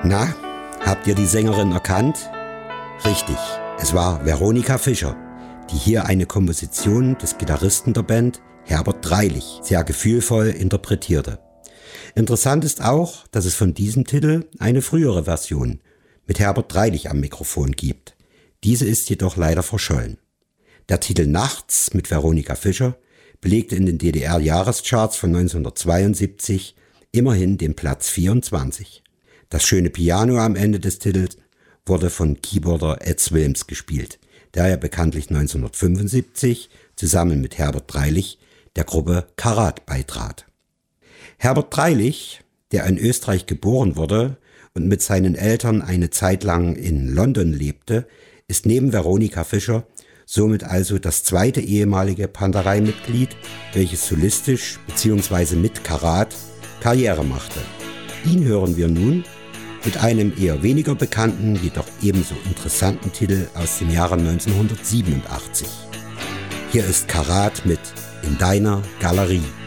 Na, habt ihr die Sängerin erkannt? Richtig, es war Veronika Fischer, die hier eine Komposition des Gitarristen der Band, Herbert Dreilich, sehr gefühlvoll interpretierte. Interessant ist auch, dass es von diesem Titel eine frühere Version mit Herbert Dreilich am Mikrofon gibt. Diese ist jedoch leider verschollen. Der Titel Nachts mit Veronika Fischer belegte in den DDR-Jahrescharts von 1972 immerhin den Platz 24. Das schöne Piano am Ende des Titels wurde von Keyboarder Ed Wilms gespielt, der ja bekanntlich 1975 zusammen mit Herbert Dreilich der Gruppe Karat beitrat. Herbert Dreilich, der in Österreich geboren wurde und mit seinen Eltern eine Zeit lang in London lebte, ist neben Veronika Fischer somit also das zweite ehemalige Panterei-Mitglied, welches solistisch bzw. mit Karat Karriere machte. Ihn hören wir nun mit einem eher weniger bekannten, jedoch ebenso interessanten Titel aus dem Jahre 1987. Hier ist Karat mit In deiner Galerie.